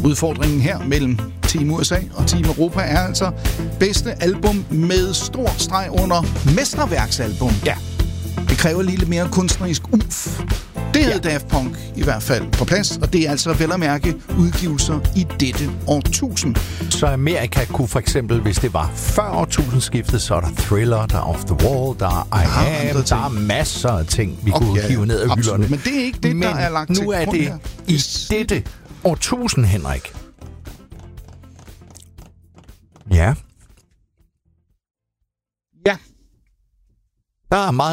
Udfordringen her mellem Team USA og Team Europa er altså bedste album med stor streg under mesterværksalbum. Ja. Det kræver lidt mere kunstnerisk umf. Det havde Daft Punk i hvert fald på plads, og det er altså vel at mærke udgivelser i dette årtusind. Så Amerika kunne for eksempel, hvis det var før årtusindskiftet, så er der Thriller, der er Off the Wall, der er I Am, der er masser af ting, vi kunne hive ned af hylderne. Men det er ikke det, der er lagt til grund her. Men nu er det i dette årtusind, Henrik. Ja. Ja. Der er meget